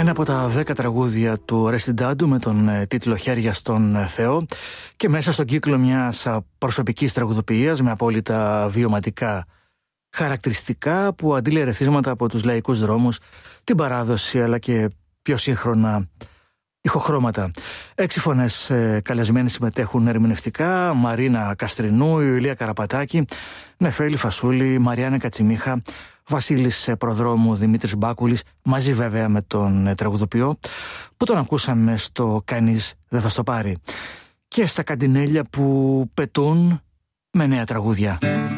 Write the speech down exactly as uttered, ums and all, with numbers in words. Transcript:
Ένα από τα δέκα τραγούδια του Ρεστιντάντου με τον τίτλο «Χέρια στον Θεό» και μέσα στον κύκλο μιας προσωπικής τραγουδοποιίας με απόλυτα βιωματικά χαρακτηριστικά που αντίλε ερεθίσματα από τους λαϊκούς δρόμους, την παράδοση αλλά και πιο σύγχρονα ηχοχρώματα. Έξι φωνές ε, καλεσμένοι συμμετέχουν ερμηνευτικά: Μαρίνα Καστρινού, Ιουλία Καραπατάκη, Νεφέλη Φασούλη, Μαριάννα Κατσιμίχα, Βασίλης Προδρόμου, Δημήτρης Μπάκουλης, μαζί βέβαια με τον ε, τραγουδοποιό που τον ακούσαμε στο «Κανείς δεν θα στο πάρει», και στα καντινέλια που πετούν με νέα τραγούδια.